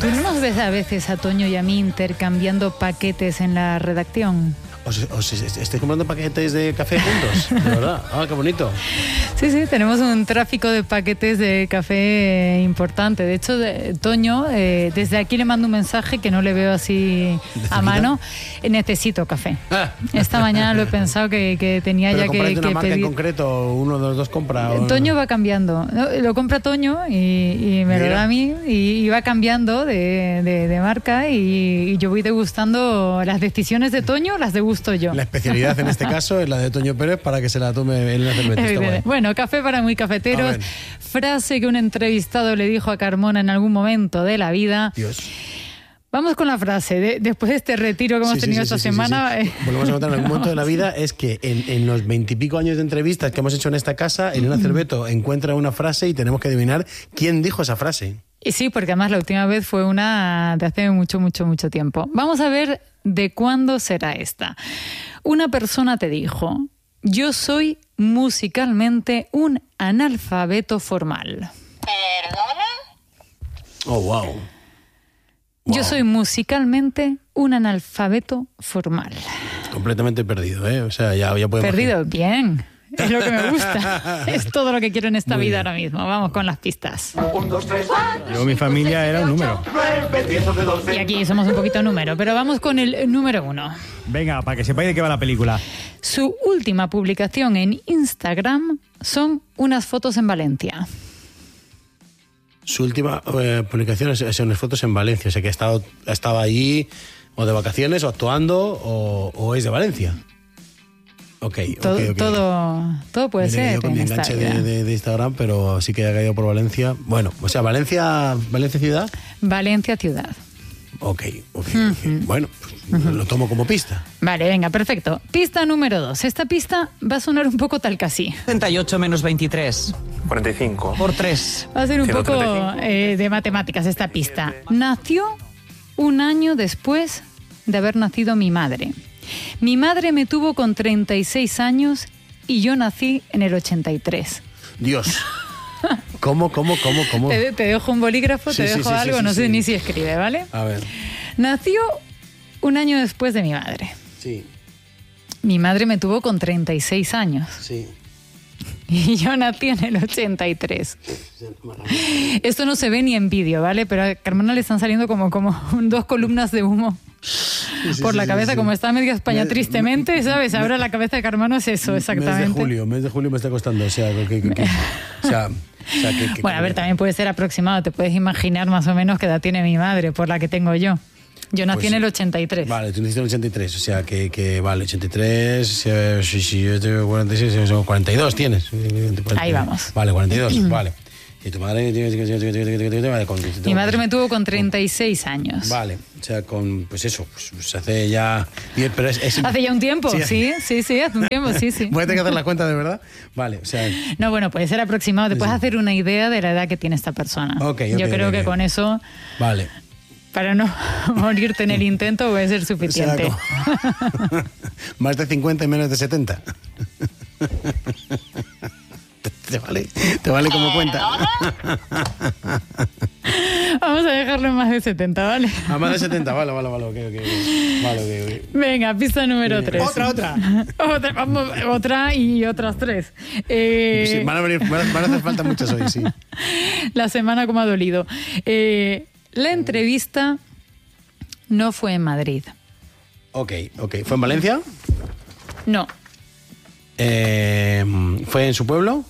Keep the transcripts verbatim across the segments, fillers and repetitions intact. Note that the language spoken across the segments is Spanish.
¿Tú no nos ves a veces a Toño y a mí intercambiando paquetes en la redacción? ¿Os, os estoy comprando paquetes de café juntos? De verdad. Ah, qué bonito. Sí, sí, tenemos un tráfico de paquetes de café importante. De hecho, de, Toño, eh, desde aquí le mando un mensaje que no le veo así a mano. Eh, necesito café. Ah. Esta mañana lo he pensado que, que tenía ¿Pero ya que, una que marca pedir. En concreto, uno de los dos compra? ¿O Toño no? va cambiando. Lo compra Toño y, y me Mira. lo da a mí y, y va cambiando de, de, de marca y, y yo voy degustando las decisiones de Toño, las degusto yo. La especialidad en este caso es la de Toño Pérez para que se la tome en una cerveza. Bueno, café para muy cafeteros. Frase que un entrevistado le dijo a Carmona en algún momento de la vida. Dios. Vamos con la frase. De, después de este retiro que hemos sí, tenido sí, sí, esta sí, semana... Sí, sí. Volvemos a contar en algún momento de la vida es que en, en los veintipico años de entrevistas que hemos hecho en esta casa, Elena Cerveto encuentra una frase y tenemos que adivinar quién dijo esa frase. Y sí, porque además la última vez fue una de hace mucho, mucho, mucho tiempo. Vamos a ver de cuándo será esta. Una persona te dijo: yo soy musicalmente un analfabeto formal. ¿Perdona? Oh, wow. wow. Yo soy musicalmente un analfabeto formal. Completamente perdido, ¿eh? O sea, ya, ya podemos... Perdido, bien. Es lo que me gusta. Es todo lo que quiero en esta Muy vida bien. Ahora mismo. Vamos con las pistas. Un, dos, tres, cuatro. Yo, mi familia era un número. Y aquí somos un poquito número, pero vamos con el número uno. Venga, para que sepáis de qué va la película. Su última publicación en Instagram son unas fotos en Valencia. Su última eh, publicación son unas fotos en Valencia. O sea, que ha estado, ha estado allí o de vacaciones o actuando o, o es de Valencia. Okay, todo, okay, okay. todo, todo puede Mira, ser. Yo con mi enganche de, de, de Instagram, pero sí que ha caído por Valencia. Bueno, o sea, Valencia, Valencia ciudad. Valencia ciudad. Ok, ok. Uh-huh. okay. Bueno, pues, uh-huh. lo tomo como pista. Vale, venga, perfecto. Pista número dos. Esta pista va a sonar un poco tal casi. treinta y ocho menos veintitrés. cuarenta y cinco. Por tres. Va a ser un poco eh, de matemáticas esta pista. Nació un año después de haber nacido mi madre. Mi madre me tuvo con treinta y seis años y yo nací en el ochenta y tres. Dios. ¿Cómo, cómo, cómo, cómo? Te, te dejo un bolígrafo, sí, te sí, dejo sí, algo, sí, no sí, sé sí. ni si escribe, ¿vale? A ver. Nació un año después de mi madre. Sí. Mi madre me tuvo con treinta y seis años. Sí. Y yo nací en el ochenta y tres. Esto no se ve ni en vídeo, ¿vale? Pero a Carmona le están saliendo como, como dos columnas de humo sí, sí, por la sí, cabeza, sí, sí. Como está medio España me, tristemente, ¿sabes? Ahora la cabeza de Carmona es eso, exactamente. Mes de julio, mes de julio me está costando, o sea, que, que, que, o sea, o sea que, que, bueno, a ver, también puede ser aproximado, te puedes imaginar más o menos qué edad tiene mi madre, por la que tengo yo. Yo nací pues, en el ochenta y tres. Vale, tú naciste en el ochenta y tres, o sea que, que vale, ochenta y tres, si, si yo tengo cuarenta y seis, cuarenta y dos tienes. Ahí vamos. Vale, cuarenta y dos, vale. ¿Y tu madre? Mi madre me tuvo con treinta y seis años. Vale, o sea, con, pues eso, pues hace ya... Pero es, es, hace ya un tiempo, sí, sí, sí, sí, hace un tiempo, sí, sí. Voy a tener que hacer la cuenta de verdad. Vale, o sea... No, bueno, puede ser aproximado, te sí. puedes hacer una idea de la edad que tiene esta persona. Okay, okay, Yo creo okay. que con eso... Vale. Para no morirte en el intento puede ser suficiente. O sea, como... Más de cincuenta y menos de setenta. ¿Te vale? ¿Te vale como cuenta? Vamos a dejarlo en más de setenta, ¿vale? A más de setenta, vale, vale, vale, ok, ok. Vale, ok, ok. Venga, pista número tres. Otra, otra. Otra, vamos, otra y otras tres. Eh... Sí, van a venir, van a hacer falta muchas hoy, sí. La semana como ha dolido. Eh, la entrevista no fue en Madrid. Ok, ok. ¿Fue en Valencia? No. Eh, ¿Fue en su pueblo?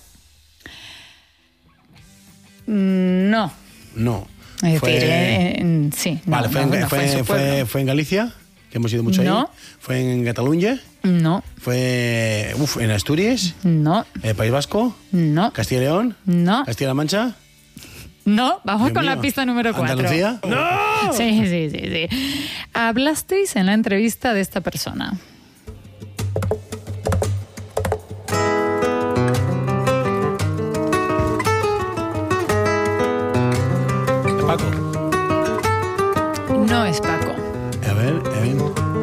No. No. Es fue... decir, eh, en, sí. No, vale, fue, no, en, no fue, fue, en fue, fue en Galicia, que hemos ido mucho ahí. No. ¿Fue en Cataluña? No. ¿Fue uf, en Asturias? No. ¿Eh, ¿País Vasco? No. ¿Castilla y León? No. ¿Castilla-La Mancha? No, vamos Dios con mío. La pista número cuatro. ¿Andalucía? ¡No! Sí, sí, sí, sí. Hablasteis en la entrevista de esta persona. ¿Paco? No es Paco. A ver, a ver.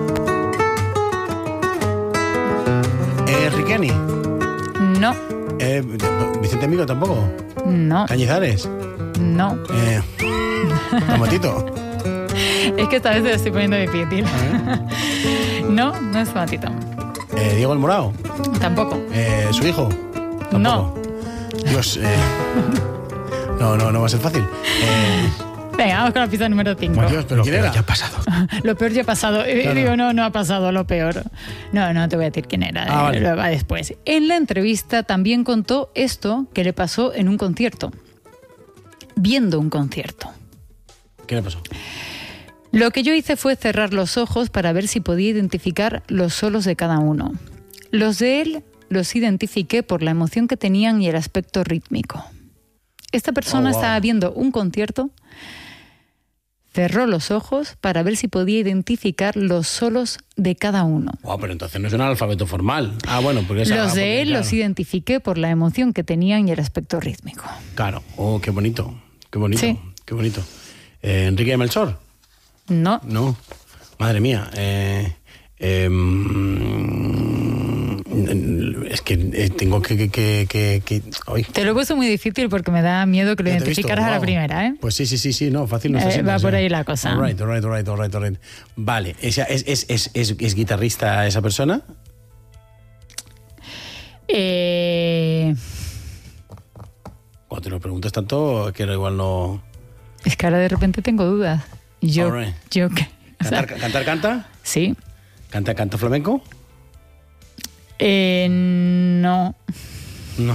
¿Eh, Riqueni? No. Eh, ¿Vicente Amigo tampoco? No. ¿Cañizares? No. Eh... ¿Tomatito? Es que esta vez te lo estoy poniendo difícil. No, no es Tomatito. Eh, ¿Diego el Morao? Tampoco. Eh, ¿Su hijo? Tampoco. No. Dios, eh... No, no, no va a ser fácil. Eh... Venga, vamos con la pista número cinco. Dios, pero ¿quién era? Ya ha pasado. Lo peor ya ha pasado. Claro. Digo, no, no ha pasado lo peor. No, no te voy a decir quién era. Ah, eh, vale. Lo va después. En la entrevista también contó esto que le pasó en un concierto. Viendo un concierto. ¿Qué le pasó? Lo que yo hice fue cerrar los ojos para ver si podía identificar los solos de cada uno. Los de él los identifiqué por la emoción que tenían y el aspecto rítmico. Esta persona Oh, wow. estaba viendo un concierto, cerró los ojos para ver si podía identificar los solos de cada uno. Wow, pero entonces no es un alfabeto formal. Ah, bueno, porque... esa- Los porque, de él claro. los identifiqué por la emoción que tenían y el aspecto rítmico. Claro. Oh, qué bonito. Qué bonito. Sí. Qué bonito. Eh, ¿Enrique de Melchor? No, No. Madre mía. Eh, eh, mm, es que eh, tengo que... que, que, que, que- ay. te lo he puesto muy difícil porque me da miedo que lo Ya te he visto, identificaras a la wow. primera, ¿eh? Pues sí, sí, sí, sí, no, fácil no está Eh, siendo, va o sea. por ahí la cosa. All right, all right, all right, all right, all right. Vale, ¿esa- ¿es, es, es, es, es guitarrista esa persona? Eh, Cuando te lo preguntas tanto, que igual no... es que ahora de repente tengo dudas. Yo, All right. yo que... o sea, ¿Cantar, cantar canta? sí. ¿Canta, canta flamenco? Eh, no. No.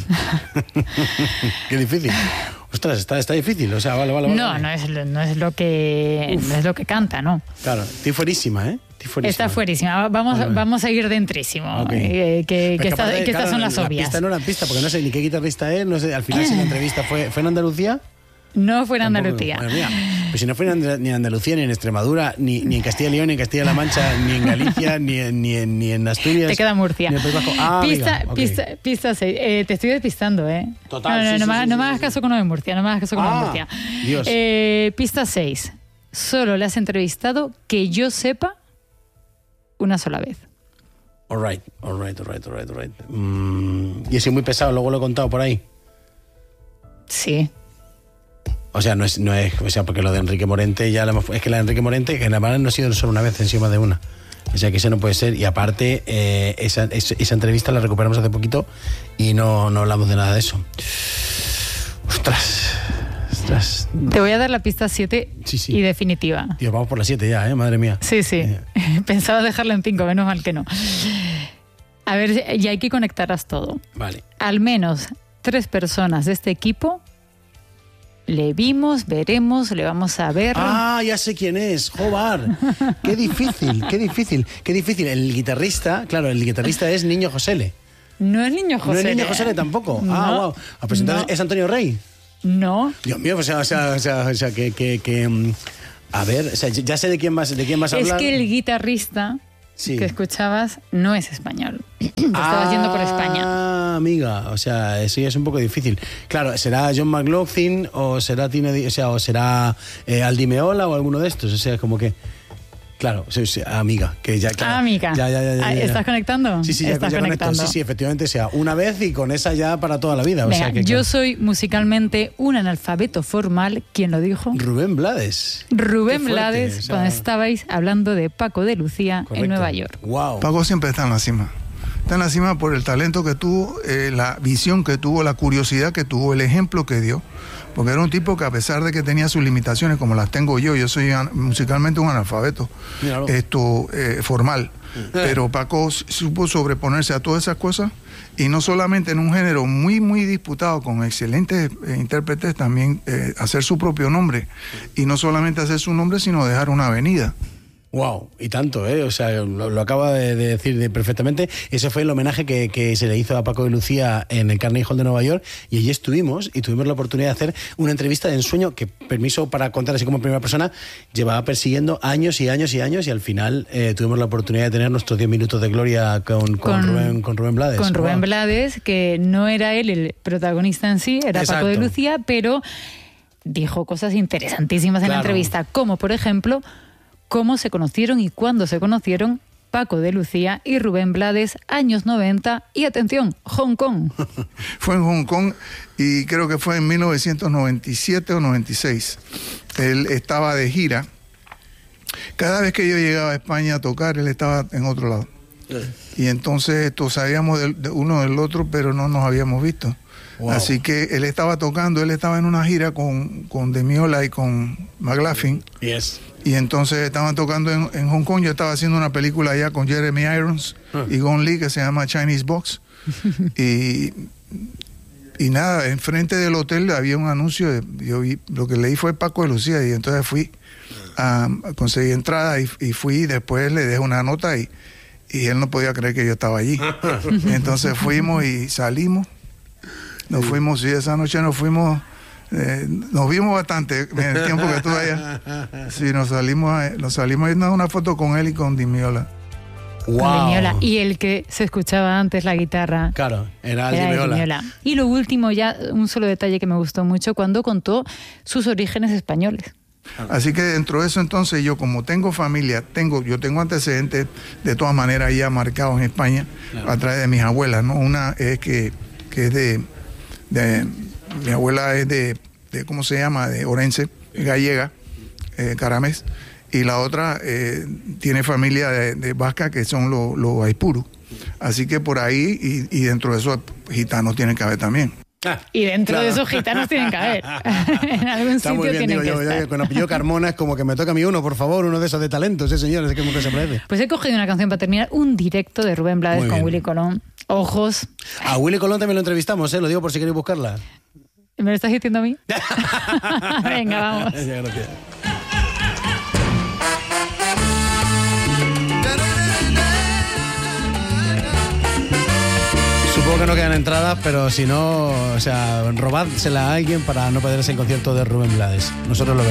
Qué difícil. Ostras, está, está difícil. O sea, vale, vale, vale. No, no es, lo- no es lo que no es lo que canta, ¿no. Claro, estoy fuerísima, ¿eh? Estoy fuerísima. Está fuerísima. Vamos, Vale, vale. vamos a ir dentrísimo. Ok. Eh, que, Pero que es esta- aparte, que estas claro, son las la obvias. pista no era pista, porque no sé ni qué guitarrista es. No sé, al final, si la entrevista fue, ¿fue en Andalucía? No fue en Tampoco, Andalucía. madre mía. Pues si no fue en Andal- ni en Andalucía, ni en Extremadura, ni, ni en Castilla y León, ni en Castilla-La Mancha, ni en Galicia, ni en, ni en, ni en Asturias. Te queda Murcia. Ni en el País Vasco. Ah, pista, amiga, ok. pista, pista seis. Eh, te estoy despistando, ¿eh? Total, No, no, sí, no, sí, me, sí, no sí, me hagas sí. caso con lo de Murcia. No me hagas caso con lo de Ah, Murcia. Dios. Eh, pista seis. Solo le has entrevistado, que yo sepa, una sola vez. All right, all right, all right, all right, all right. Mm, y he sido muy pesado, luego lo he contado por ahí. Sí. O sea, no es, no es, o sea, porque lo de Enrique Morente ya lo hemos, es que la de Enrique Morente, que en la verdad no ha sido solo una vez, encima de una. O sea, que ese no puede ser. Y aparte, eh, esa, esa, esa entrevista la recuperamos hace poquito y no, no hablamos de nada de eso. Ostras, ostras. Te voy a dar la pista siete Sí, sí. y definitiva. Tío, vamos por las siete ya, ¿eh? Madre mía. Sí, sí. Eh. Pensaba dejarla en cinco, menos mal que no. A ver, y hay que conectarlas todo. Vale. Al menos tres personas de este equipo le vimos, veremos, le vamos a ver. Ah, ya sé quién es, Jobar. Qué difícil, qué difícil, qué difícil. El guitarrista, claro, el guitarrista es Niño Josele. No es Niño No José. es Niño Josele tampoco. No, ah, wow. Ah, pues entonces no. es Antonio Rey. No. Dios mío, o sea, o sea, o sea, o sea que, que, que, mm, a ver, o sea, ya sé de quién vas, de quién vas a Es hablar. que el guitarrista Sí. que escuchabas no es español. Te estabas yendo por España. Ah, amiga, o sea, sí es un poco difícil. Claro, será John McLaughlin o será Tino, Di- o sea, o será eh, Aldi Meola o alguno de estos, o sea, como que claro, sí, sí, amiga, que ya claro, Ah, amiga. Ya, ya, ya, ya, Ah, ya. ¿estás conectando? Sí, sí, ya, Estás ya conecto. conectando. Sí, sí, efectivamente, sea una vez y con esa ya para toda la vida, o Venga, sea que yo claro. soy musicalmente un analfabeto formal. ¿Quién lo dijo? Rubén Blades. Rubén Qué fuerte, Blades, o sea, cuando estabais hablando de Paco de Lucía correcto. en Nueva York. Wow. Paco siempre está en la cima. Está en la cima por el talento que tuvo, eh, la visión que tuvo, la curiosidad que tuvo, el ejemplo que dio. Porque era un tipo que a pesar de que tenía sus limitaciones, como las tengo yo, yo soy an- musicalmente un analfabeto Míralo. esto eh, formal. Pero Paco s- supo sobreponerse a todas esas cosas y no solamente en un género muy, muy disputado con excelentes eh, intérpretes, también eh, hacer su propio nombre. Y no solamente hacer su nombre, sino dejar una avenida. Wow, y tanto, ¿eh? O sea, lo, lo acaba de, de decir de- perfectamente. Ese fue el homenaje que, que se le hizo a Paco de Lucía en el Carnegie Hall de Nueva York y allí estuvimos y tuvimos la oportunidad de hacer una entrevista de ensueño que, permiso para contar así como en primera persona, llevaba persiguiendo años y años y años y al final eh, tuvimos la oportunidad de tener nuestros diez minutos de gloria con, con, Con- Rubén, con Rubén Blades. Con Rubén Wow. Blades, que no era él el protagonista en sí, era Exacto. Paco de Lucía, pero dijo cosas interesantísimas en la Claro. entrevista, como por ejemplo cómo se conocieron y cuándo se conocieron Paco de Lucía y Rubén Blades, años noventa, y atención, Hong Kong. Fue en Hong Kong y creo que fue en mil novecientos noventa y siete o noventa y seis. Él estaba de gira. Cada vez que yo llegaba a España a tocar, él estaba en otro lado. Y entonces esto, sabíamos de, de uno del otro, pero no nos habíamos visto. Wow. Así que él estaba tocando, él estaba en una gira con, con Demi Lovato y con McLaughlin. Yes. Y entonces estaban tocando en, en Hong Kong. Yo estaba haciendo una película allá con Jeremy Irons huh. y Gong Li que se llama Chinese Box. y, y nada, enfrente del hotel había un anuncio. De, yo vi, lo que leí fue Paco de Lucía y entonces fui a, a conseguir entrada y, y fui y después le dejé una nota y, y él no podía creer que yo estaba allí. Entonces fuimos y salimos. Nos fuimos y esa noche nos fuimos... Eh, nos vimos bastante en el tiempo que estuve allá. Sí, nos salimos a, nos salimos a irnos a una foto con él y con Dimiola. Wow. Con Dimiola. Y el que se escuchaba antes la guitarra. Claro, era, era Dimiola. Dimiola. Y lo último, ya un solo detalle que me gustó mucho, cuando contó sus orígenes españoles. Así que dentro de eso entonces yo como tengo familia, tengo yo tengo antecedentes de todas maneras ya marcados en España, claro, a través de mis abuelas, ¿no? Una es que, que es de, de mi abuela es de, de, ¿cómo se llama? De Orense, gallega, eh, Caramés. Y la otra eh, tiene familia de, de vasca, que son los lo aipurus. Así que por ahí, y, y dentro de esos gitanos tienen que haber también. Ah, y dentro claro. de esos gitanos tienen que haber. En algún Está sitio muy bien, tienen digo, que yo, estar. Yo, con apellido Carmona es como que me toca a mí uno, por favor, uno de esos de talentos, ¿eh, señores? Es que como que se parece. Pues he cogido una canción para terminar, un directo de Rubén Blades con Willy Colón. Ojos. A Willy Colón también lo entrevistamos, ¿eh? Lo digo por si queréis buscarla. ¿Me lo estás diciendo a mí? Venga, vamos. Gracias. Supongo que no quedan entradas, pero si no, o sea, robádsela a alguien para no perderse el concierto de Rubén Blades. Nosotros lo veremos.